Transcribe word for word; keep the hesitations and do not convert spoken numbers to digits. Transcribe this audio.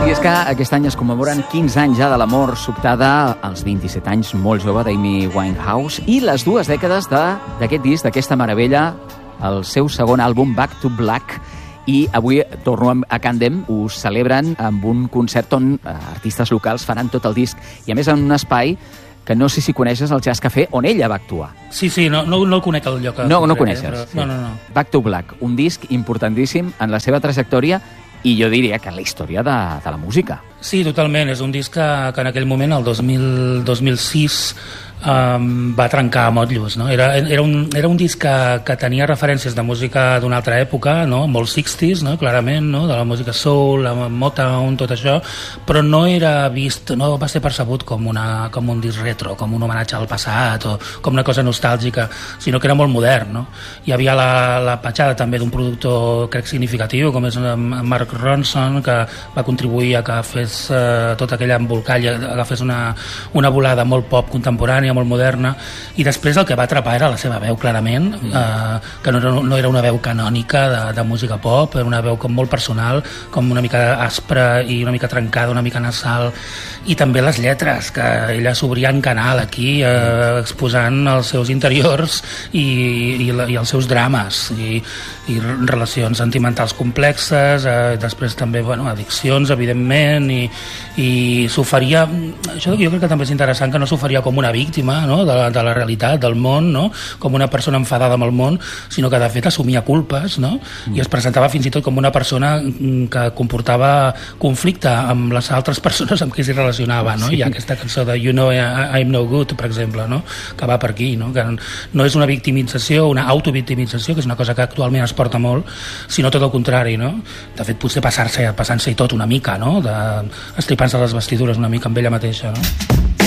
I és que aquest any es commemoren quinze anys ja de la mort sobtada als vint-i-set anys, molt jove, d'Amy Winehouse, i les dues dècades d'aquest disc, d'aquesta meravella, el seu segon àlbum, Back to Black. I avui torno a Candem, ho celebren amb un concert on artistes locals faran tot el disc, i a més en un espai que no sé si coneixes, el Jazz Café, on ella va actuar. Sí, sí, no, no, no el conec el lloc. No, no el coneixes. Però... Sí. No, no, no. Back to Black, un disc importantíssim en la seva trajectòria i jo diria que en la història de, de la música. Sí, totalment. És un disc que, que en aquell moment, el dos mil, dos mil sis, um, va trencar a motllos, no? Era, era, un, era un disc que, que tenia referències de música d'una altra època, no? Molt seixanta, no? Clarament, no? De la música soul, la Motown, tot això, però no era vist, no va ser percebut com, una, com un disc retro, com un homenatge al passat o com una cosa nostàlgica, sinó que era molt modern, no? Hi havia la, la petjada també d'un productor, crec, significatiu, com és Mark Ronson, que va contribuir a que fes eh, tot aquell embolcall, agafés una, una volada molt pop contemporània, molt moderna, i després el que va atrapar era la seva veu, clarament, eh, que no era, no era una veu canònica de, de música pop, era una veu com molt personal, com una mica aspra i una mica trencada, una mica nasal, i també les lletres, que ella s'obria en canal aquí, eh, exposant els seus interiors i, i, la, i els seus drames, i, i relacions sentimentals complexes, eh, després també, bueno, addiccions, evidentment, i, i s'oferia, això jo crec que també és interessant, que no s'oferia com una víctima, no? de, la, de la realitat, del món, no? Com una persona enfadada amb el món, sinó que de fet assumia culpes, no? Mm. I es presentava fins i tot com una persona que comportava conflicte amb les altres persones amb qui s'hi relacionava, no? Sí. Hi ha aquesta cançó de You Know I, I'm No Good, per exemple, no? Que va per aquí, no? Que no és una victimització, una autovictimització, que és una cosa que actualment es porta molt, sinó tot el contrari, no? De fet, potser passar-se, passant-se i tot una mica, no? De estripant-se les vestidures una mica amb ella mateixa, no?